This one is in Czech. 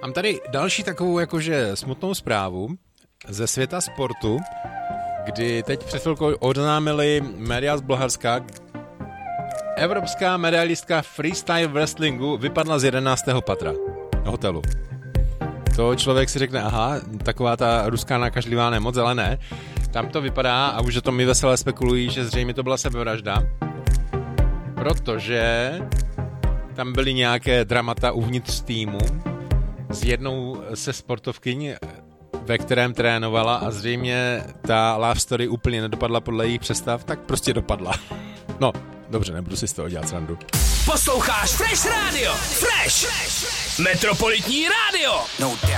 Mám tady další takovou jakože smutnou zprávu ze světa sportu, kdy teď před chvilkou oznámili média z Bulharska, evropská medailistka freestyle wrestlingu vypadla z 11. patra hotelu. To člověk si řekne, aha, taková ta ruská nakažlivá nemoc, ale ne. Tam to vypadá, a už o tom mi veselé spekulují, že zřejmě to byla sebevražda, protože tam byly nějaké dramata uvnitř týmu s jednou se sportovkyň, ve kterém trénovala, a zřejmě ta love story úplně nedopadla podle jejich představ, tak prostě dopadla. No, dobře, nebudu si z toho dělat srandu. Posloucháš Fresh Radio. Fresh. Metropolitní rádio. No